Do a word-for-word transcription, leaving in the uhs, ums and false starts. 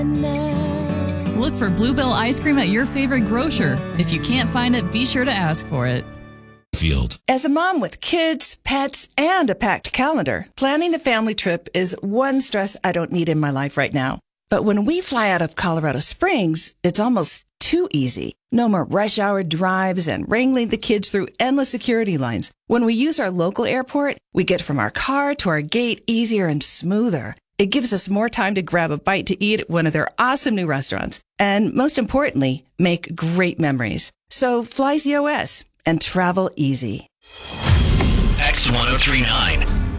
Look for Bluebell ice cream at your favorite grocer. If you can't find it, be sure to ask for it. Field. As a mom with kids, pets, and a packed calendar, planning the family trip is one stress I don't need in my life right now. But when we fly out of Colorado Springs, it's almost too easy. No more rush hour drives and wrangling the kids through endless security lines. When we use our local airport, we get from our car to our gate easier and smoother. It gives us more time to grab a bite to eat at one of their awesome new restaurants. And most importantly, make great memories. So fly Z O S and travel easy. X ten thirty-nine.